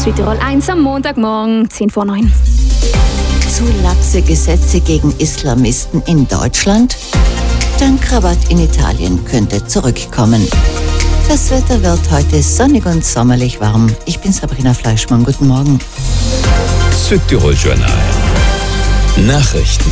Südtirol 1 am Montagmorgen, 10:09. Zu laxe Gesetze gegen Islamisten in Deutschland? Tankrabatt in Italien könnte zurückkommen. Das Wetter wird heute sonnig und sommerlich warm. Ich bin Sabrina Fleischmann. Guten Morgen. Südtirol Journal. Nachrichten.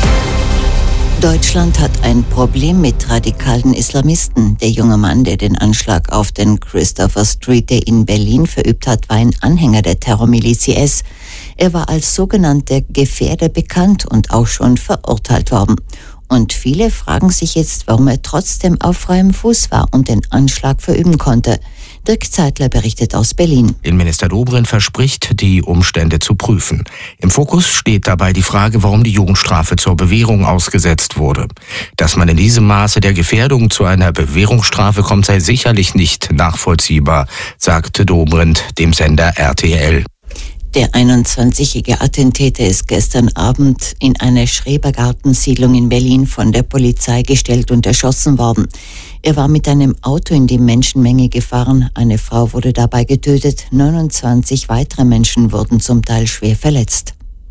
Deutschland hat ein Problem mit radikalen Islamisten. Der junge Mann, der den Anschlag auf den Christopher Street Day in Berlin verübt hat, war ein Anhänger der Terrormiliz IS. Er war als sogenannter Gefährder bekannt und auch schon verurteilt worden. Und viele fragen sich jetzt, warum er trotzdem auf freiem Fuß war und den Anschlag verüben konnte. Dirk Zeitler berichtet aus Berlin. Innenminister Dobrindt verspricht, die Umstände zu prüfen. Im Fokus steht dabei die Frage, warum die Jugendstrafe zur Bewährung ausgesetzt wurde. Dass man in diesem Maße der Gefährdung zu einer Bewährungsstrafe kommt, sei sicherlich nicht nachvollziehbar, sagte Dobrindt dem Sender RTL. Der 21-jährige Attentäter ist gestern Abend in einer Schrebergartensiedlung in Berlin von der Polizei gestellt und erschossen worden. Er war mit einem Auto in die Menschenmenge gefahren. Eine Frau wurde dabei getötet. 29 weitere Menschen wurden zum Teil schwer verletzt.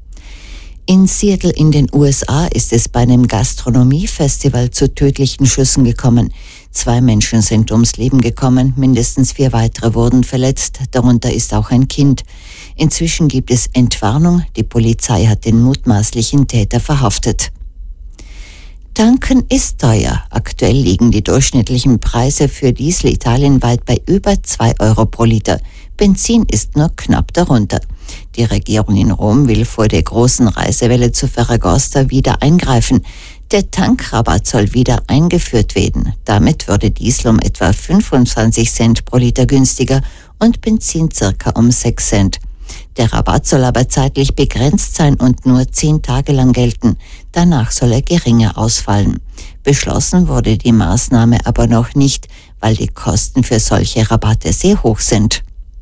In Seattle in den USA ist es bei einem Gastronomiefestival zu tödlichen Schüssen gekommen. 2 Menschen sind ums Leben gekommen, mindestens 4 weitere wurden verletzt, darunter ist auch ein Kind. Inzwischen gibt es Entwarnung, die Polizei hat den mutmaßlichen Täter verhaftet. Tanken ist teuer. Aktuell liegen die durchschnittlichen Preise für Diesel italienweit bei über 2 Euro pro Liter. Benzin ist nur knapp darunter. Die Regierung in Rom will vor der großen Reisewelle zu Ferragosta wieder eingreifen. Der Tankrabatt soll wieder eingeführt werden. Damit würde Diesel um etwa 25 Cent pro Liter günstiger und Benzin circa um 6 Cent. Der Rabatt soll aber zeitlich begrenzt sein und nur 10 Tage lang gelten. Danach soll er geringer ausfallen. Beschlossen wurde die Maßnahme aber noch nicht, weil die Kosten für solche Rabatte sehr hoch sind.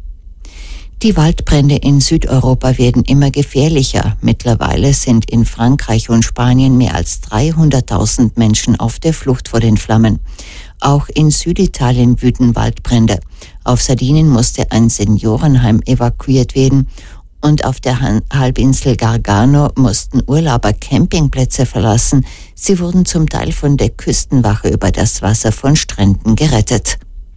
Die Waldbrände in Südeuropa werden immer gefährlicher. Mittlerweile sind in Frankreich und Spanien mehr als 300.000 Menschen auf der Flucht vor den Flammen. Auch in Süditalien wüten Waldbrände. Auf Sardinien musste ein Seniorenheim evakuiert werden und auf der Halbinsel Gargano mussten Urlauber Campingplätze verlassen. Sie wurden zum Teil von der Küstenwache über das Wasser von Stränden gerettet.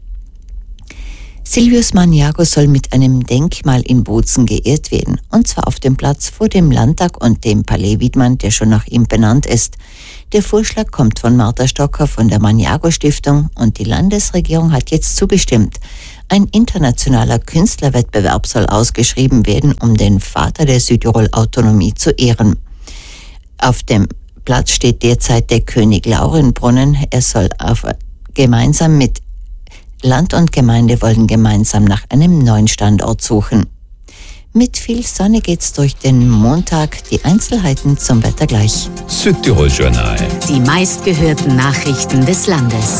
Silvius Magnago soll mit einem Denkmal in Bozen geehrt werden, und zwar auf dem Platz vor dem Landtag und dem Palais Wiedmann, der schon nach ihm benannt ist. Der Vorschlag kommt von Martha Stocker von der Magnago Stiftung und die Landesregierung hat jetzt zugestimmt. Ein internationaler Künstlerwettbewerb soll ausgeschrieben werden, um den Vater der Südtirol-Autonomie zu ehren. Auf dem Platz steht derzeit der König-Lauren-Brunnen. Er soll gemeinsam mit Land und Gemeinde wollen gemeinsam nach einem neuen Standort suchen. Mit viel Sonne geht's durch den Montag. Die Einzelheiten zum Wetter gleich. Südtirol Journal. Die meistgehörten Nachrichten des Landes.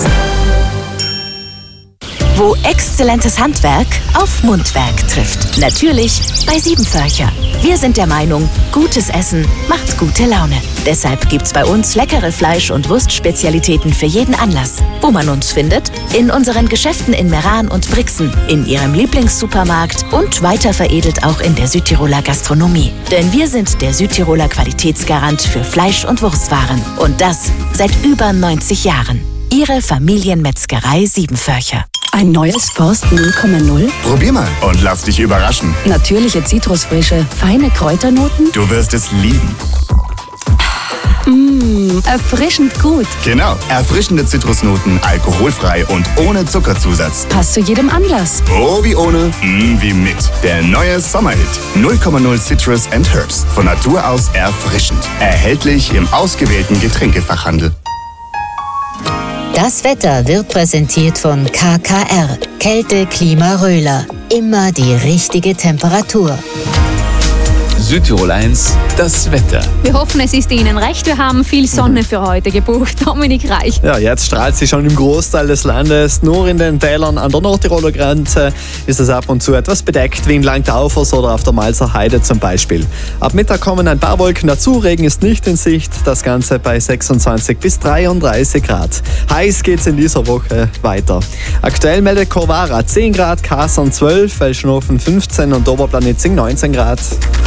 Wo exzellentes Handwerk auf Mundwerk trifft. Natürlich bei Siebenförcher. Wir sind der Meinung, gutes Essen macht gute Laune. Deshalb gibt's bei uns leckere Fleisch- und Wurstspezialitäten für jeden Anlass. Wo man uns findet? In unseren Geschäften in Meran und Brixen, in Ihrem Lieblingssupermarkt und weiter veredelt auch in der Südtiroler Gastronomie. Denn wir sind der Südtiroler Qualitätsgarant für Fleisch- und Wurstwaren. Und das seit über 90 Jahren. Ihre Familienmetzgerei Siebenförcher. Ein neues Forst 0,0? Probier mal und lass dich überraschen. Natürliche Zitrusfrische, feine Kräuternoten? Du wirst es lieben. Erfrischend gut. Genau, erfrischende Zitrusnoten, alkoholfrei und ohne Zuckerzusatz. Passt zu jedem Anlass. Oh, wie ohne, wie mit. Der neue Sommerhit. 0,0 Citrus and Herbs. Von Natur aus erfrischend. Erhältlich im ausgewählten Getränkefachhandel. Das Wetter wird präsentiert von KKR. Kälte, Klima, Röhler. Immer die richtige Temperatur. Südtirol 1, das Wetter. Wir hoffen, es ist Ihnen recht. Wir haben viel Sonne für heute gebucht. Dominik Reich. Ja, jetzt strahlt sie schon im Großteil des Landes. Nur in den Tälern an der Nordtiroler Grenze ist es ab und zu etwas bedeckt, wie in Langtaufers oder auf der Malzer Heide zum Beispiel. Ab Mittag kommen ein paar Wolken dazu, Regen ist nicht in Sicht. Das Ganze bei 26 bis 33 Grad. Heiß geht's in dieser Woche weiter. Aktuell meldet Corvara 10 Grad, Kasern 12, Welschnofen 15 und Oberplanitzing 19 Grad.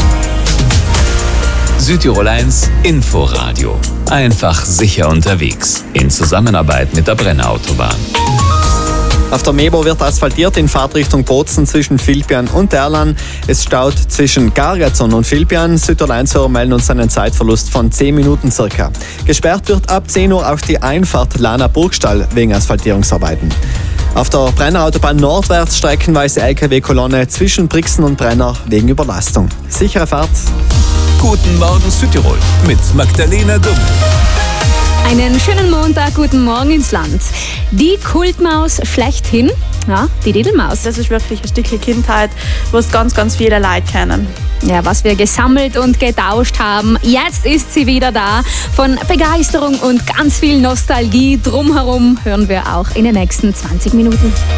Südtirol 1, Inforadio. Einfach sicher unterwegs. In Zusammenarbeit mit der Brenner-Autobahn. Auf der Mebo wird asphaltiert in Fahrtrichtung Bozen zwischen Vilpian und Erlan. Es staut zwischen Gargatzon und Vilpian. Südtirol 1-Hörer melden uns einen Zeitverlust von 10 Minuten circa. Gesperrt wird ab 10 Uhr auch die Einfahrt Lana-Burgstall wegen Asphaltierungsarbeiten. Auf der Brenner-Autobahn nordwärts streckenweise LKW-Kolonne zwischen Brixen und Brenner wegen Überlastung. Sichere Fahrt. Guten Morgen Südtirol mit Magdalena Dumm. Einen schönen Montag, guten Morgen ins Land. Die Kultmaus schlechthin, ja, die Didelmaus. Das ist wirklich ein Stückchen Kindheit, was ganz, ganz viele Leute kennen. Ja, was wir gesammelt und getauscht haben. Jetzt ist sie wieder da. Von Begeisterung und ganz viel Nostalgie drumherum hören wir auch in den nächsten 20 Minuten.